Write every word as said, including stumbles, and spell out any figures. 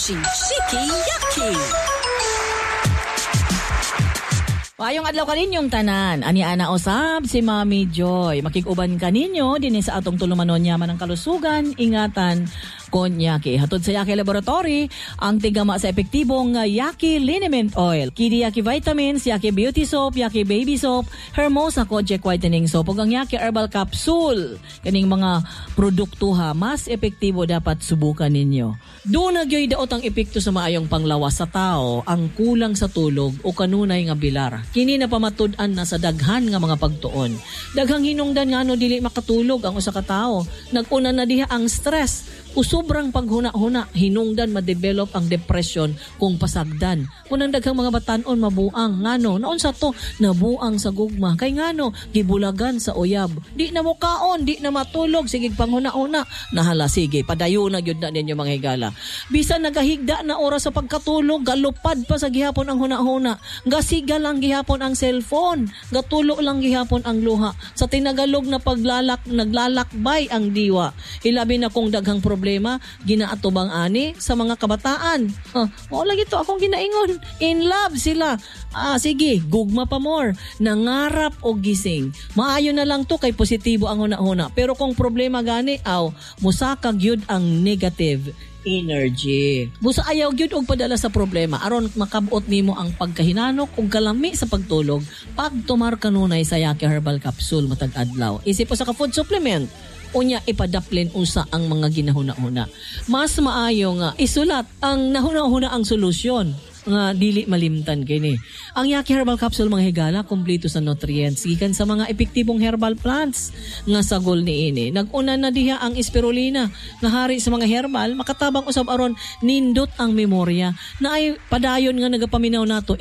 refreshing Shiki Yaki. Payong adlaw kaninyong tanan. Ani ana usab si Mami Joy. Makig-uban kaninyo dinhi sa atong tulumanon yaman ng kalusugan, ingatan kon Yaki. Hatod sa Yaki Laboratory, ang tigama sa epektibong Yaki Liniment Oil. Kidi Yaki Vitamins, Yaki Beauty Soap, Yaki Baby Soap, Hermosa Kojic Whitening Soap, ug ang Yaki Herbal Capsule. Kaning mga produkto ha, mas epektibo dapat subukan ninyo. Doon nagyoy daot ang epekto sa maayong panglawas sa tao, ang kulang sa tulog o kanunay nga bilar. Kini na pamatud-an na sa daghan nga mga pagtuon. Daghang hinungdan nga no dili makatulog ang usa ka tawo. Nag-una na diha ang stress. O sobrang paghuna-huna, hinungdan ma-develop ang depression kung pasagdan. Kunang daghang mga batanon mabuang ngano, naon sa to nabuang sa gugma. Kay ngano gibulagan sa uyab. Di na mo kaon, di na matulog, sige panghuna-huna. Nahala sige, padayon na gyud na ninyo mga higala. Bisan nagahigda na oras sa pagkatulog, galupad pa sa gihapon ang huna-huna. Gasiga lang gihapon ang cellphone, gatulo lang gihapon ang luha. Sa tinagalog na paglalak, naglalakbay ang diwa. Ilabi na kung daghang problema, ginaatubang ani sa mga kabataan. Huh, o lagi to akong ginaingon. In love sila. Ah, sige, gugma pa more. Nangarap o gising. Maayo na lang to kay positibo ang huna-huna. Pero kung problema gani, aw, musakag yun ang negative energy. Busa ayaw gyud og padala sa problema aron makabot nimo ang pagkahinanok ug kalami sa pagtulog pag tumar kanunay sa Yaki Herbal Capsule matag adlaw. Isip po sa ka food supplement unya ipadaplin usa ang mga ginahuna-huna. Mas maayo nga isulat ang nahuna-huna ang solusyon nga dili malimtan kini. Ang Yaki Herbal Capsule mga higala kompleto sa nutrients gikan sa mga epektibong herbal plants nga sagol niini. Nag-una na diha ang spirulina nga hari sa mga herbal makatabang usab aron nindot ang memorya na ay padayon nga nagapaminaw nato